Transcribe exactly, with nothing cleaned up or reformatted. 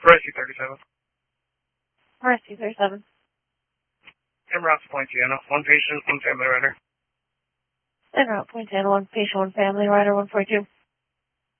Rescue thirty-seven. Rescue thirty-seven. En route to Poinciana. One patient, one family rider. En route to Poinciana, one patient, one family rider, one forty-two.